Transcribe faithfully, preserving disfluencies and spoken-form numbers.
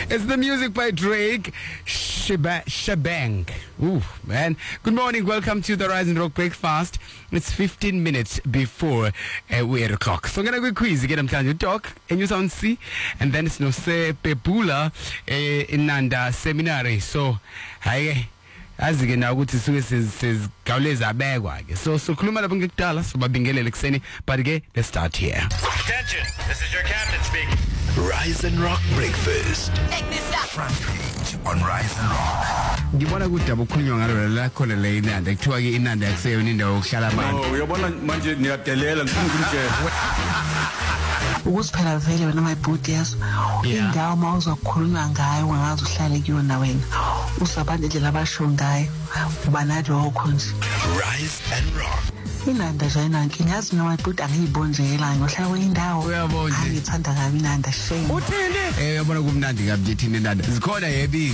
It's the music by Drake, Sheba- Shebang. Ooh, man. Good morning. Welcome to the Rise and Rock Breakfast. It's fifteen minutes before uh, we're eight o'clock. So I'm going to go quiz. Get them time to talk. And you sound see. And then it's no se pepula in Nanda seminary. So, hi. As again now ukuthi suke sizigawuleza abekwa ke so so khuluma lapho ngekudala so babingelele kuseni but ke let's start here. Attention, this is your captain speaking. Rise and Rock Breakfast. Take this up. Front page on Rise and Rock. Ngibona ukuthi abukhulunywa ngalo la khona le inanda kuthiwa ke inanda yakuseyona indawo yokuhlala abantu. Oh uyabona manje ngiyadelela ngifuna ukutshela. Ukuthi phela vele wena mayibuti yazo indawo mawuzokhulunywa ngayo ungazi uhlale kuyona wena usabantu indlela abasho ngayo uba nalokho nje. Rise and Rock. Inanda nje nanki ngazi noma mayibuti angiyibonjela ngohlala kwendawo Uyabona nje. angithanda kabi inanda shame. Uthini? Eh uyabona kumnandi kabi thina inanda zikhona yebi